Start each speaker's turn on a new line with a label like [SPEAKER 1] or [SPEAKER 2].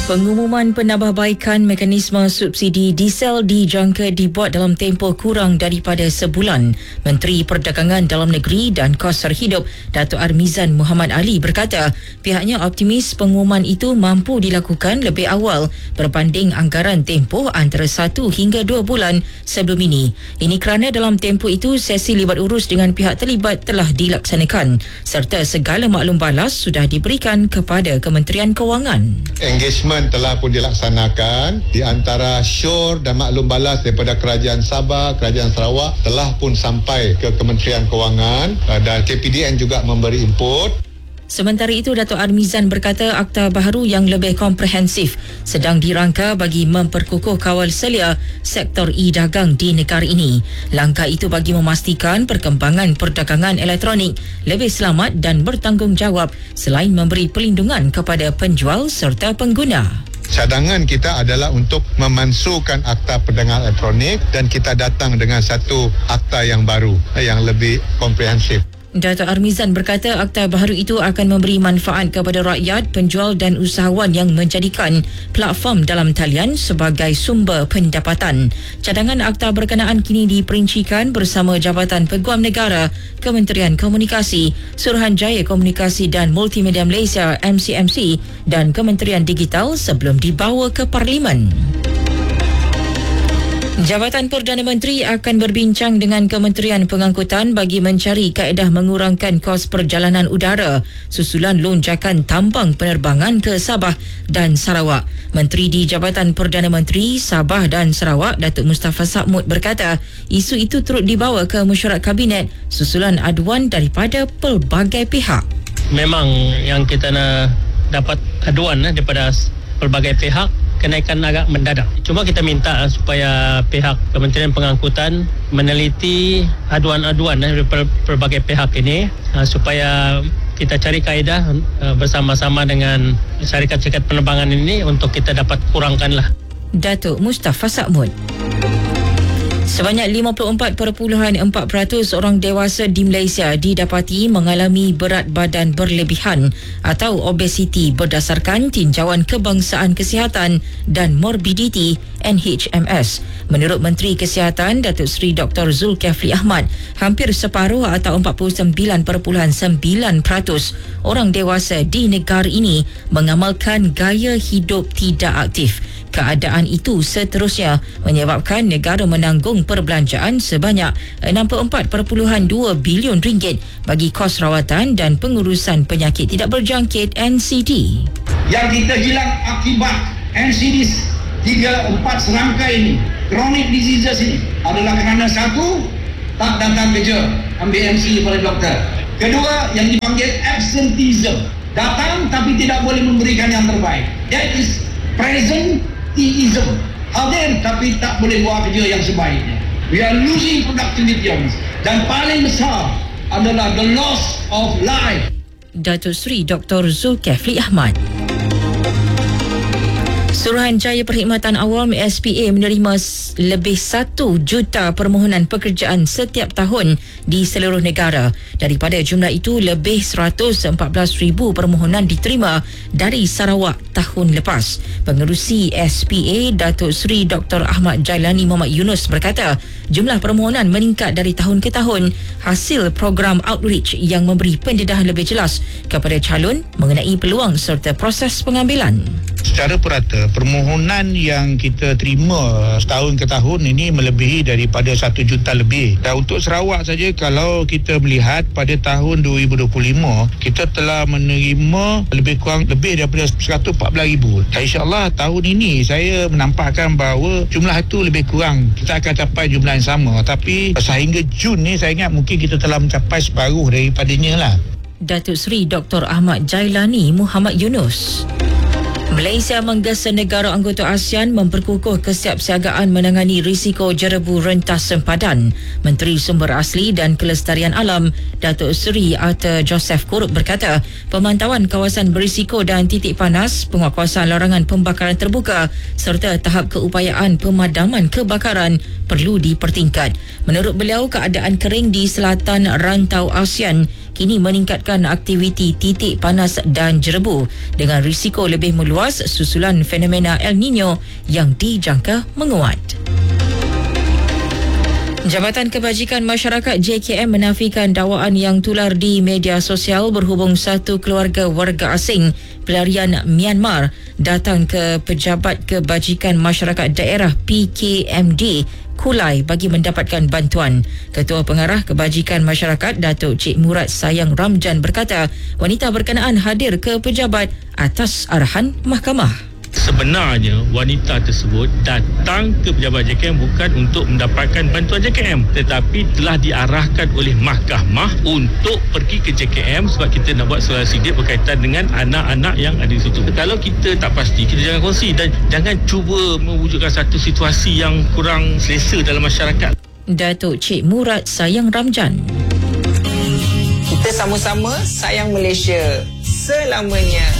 [SPEAKER 1] Pengumuman penambahbaikan mekanisme subsidi diesel dijangka dibuat dalam tempoh kurang daripada sebulan. Menteri Perdagangan Dalam Negeri dan Kos Hidup Datuk Armizan Muhammad Ali berkata pihaknya optimis pengumuman itu mampu dilakukan lebih awal berbanding anggaran tempoh antara 1 hingga 2 bulan sebelum ini. Ini kerana dalam tempoh itu sesi libat urus dengan pihak terlibat telah dilaksanakan serta segala maklum balas sudah diberikan kepada Kementerian Kewangan.
[SPEAKER 2] Engagement telah pun dilaksanakan di antara syur dan maklum balas daripada Kerajaan Sabah, Kerajaan Sarawak telah pun sampai ke Kementerian Kewangan dan KPDN juga memberi input.
[SPEAKER 1] Sementara itu, Datuk Armizan berkata akta baharu yang lebih komprehensif sedang dirangka bagi memperkukuh kawal selia sektor e-dagang di negara ini. Langkah itu bagi memastikan perkembangan perdagangan elektronik lebih selamat dan bertanggungjawab selain memberi perlindungan kepada penjual serta pengguna.
[SPEAKER 2] Cadangan kita adalah untuk memansuhkan akta perdagangan elektronik dan kita datang dengan satu akta yang baru yang lebih komprehensif.
[SPEAKER 1] Datuk Armizan berkata akta baharu itu akan memberi manfaat kepada rakyat, penjual dan usahawan yang menjadikan platform dalam talian sebagai sumber pendapatan. Cadangan akta berkenaan kini diperincikan bersama Jabatan Peguam Negara, Kementerian Komunikasi, Suruhanjaya Komunikasi dan Multimedia Malaysia MCMC dan Kementerian Digital sebelum dibawa ke Parlimen. Jabatan Perdana Menteri akan berbincang dengan Kementerian Pengangkutan bagi mencari kaedah mengurangkan kos perjalanan udara susulan lonjakan tambang penerbangan ke Sabah dan Sarawak. Menteri di Jabatan Perdana Menteri Sabah dan Sarawak, Datuk Mustafa Sakhmud berkata isu itu turut dibawa ke mesyuarat Kabinet susulan aduan daripada pelbagai pihak.
[SPEAKER 3] Memang yang kita nak dapat aduan daripada pelbagai pihak, kenaikan agak mendadak. Cuma kita minta supaya pihak Kementerian Pengangkutan meneliti aduan-aduan dari pelbagai pihak ini supaya kita cari kaedah bersama-sama dengan syarikat-syarikat penerbangan ini untuk kita dapat kurangkanlah.
[SPEAKER 1] Datuk Mustafa Sakhmud. Sebanyak 54.4% orang dewasa di Malaysia didapati mengalami berat badan berlebihan atau obesiti berdasarkan Tinjauan Kebangsaan Kesihatan dan Morbiditi NHMS. Menurut Menteri Kesihatan Datuk Seri Dr. Zulkifli Ahmad, hampir separuh atau 49.9% orang dewasa di negara ini mengamalkan gaya hidup tidak aktif. Keadaan itu seterusnya menyebabkan negara menanggung perbelanjaan sebanyak 64.2 bilion ringgit bagi kos rawatan dan pengurusan penyakit tidak berjangkit NCD.
[SPEAKER 4] Yang kita hilang akibat NCD 3-4 serangkai ini, chronic diseases ini adalah kerana satu, tak datang kerja, ambil MC daripada doktor. Kedua, yang dipanggil absenteeism, datang tapi tidak boleh memberikan yang terbaik. That is presenteeism, hadir tapi tak boleh buat kerja yang sebaiknya. We are losing productivity on this. Dan paling besar adalah the loss of life.
[SPEAKER 1] Datuk Seri Dr. Zulkifli Ahmad. Suruhanjaya Perkhidmatan Awam SPA menerima lebih 1 juta permohonan pekerjaan setiap tahun di seluruh negara. Daripada jumlah itu, lebih 114,000 permohonan diterima dari Sarawak tahun lepas. Pengerusi SPA Datuk Seri Dr. Ahmad Jailani Muhammad Yunus berkata, jumlah permohonan meningkat dari tahun ke tahun hasil program outreach yang memberi pendedahan lebih jelas kepada calon mengenai peluang serta proses pengambilan.
[SPEAKER 5] Secara purata, permohonan yang kita terima setahun ke tahun ini melebihi daripada 1 juta lebih. Dan untuk Sarawak saja, kalau kita melihat pada tahun 2025, kita telah menerima lebih daripada 114,000. Dan insyaAllah tahun ini saya menampakkan bahawa jumlah itu lebih kurang. Kita akan capai jumlah yang sama. Tapi sehingga Jun ni saya ingat mungkin kita telah mencapai separuh daripadanya lah.
[SPEAKER 1] Datuk Seri Dr. Ahmad Jailani Muhammad Yunus. Malaysia menggesa negara anggota ASEAN memperkukuh kesiapsiagaan menangani risiko jerebu rentas sempadan. Menteri Sumber Asli dan Kelestarian Alam Datuk Seri Arthur Joseph Kurup berkata, pemantauan kawasan berisiko dan titik panas, penguatkuasaan larangan pembakaran terbuka serta tahap keupayaan pemadaman kebakaran perlu dipertingkat. Menurut beliau, keadaan kering di selatan rantau ASEAN kini meningkatkan aktiviti titik panas dan jerebu dengan risiko lebih meluas susulan fenomena El Nino yang dijangka menguat. Jabatan Kebajikan Masyarakat JKM menafikan dakwaan yang tular di media sosial berhubung satu keluarga warga asing pelarian Myanmar datang ke Pejabat Kebajikan Masyarakat Daerah PKMD Kulai bagi mendapatkan bantuan. Ketua Pengarah Kebajikan Masyarakat Datuk Cik Murad Sayang Ramjan berkata wanita berkenaan hadir ke pejabat atas arahan mahkamah.
[SPEAKER 6] Sebenarnya wanita tersebut datang ke pejabat JKM bukan untuk mendapatkan bantuan JKM, tetapi telah diarahkan oleh mahkamah untuk pergi ke JKM sebab kita nak buat soal sidik berkaitan dengan anak-anak yang ada di situ. Kalau kita tak pasti, kita jangan kongsi dan jangan cuba mewujudkan satu situasi yang kurang selesa dalam masyarakat.
[SPEAKER 1] Datuk Cik Murad Sayang Ramjan.
[SPEAKER 7] Kita sama-sama sayang Malaysia selamanya.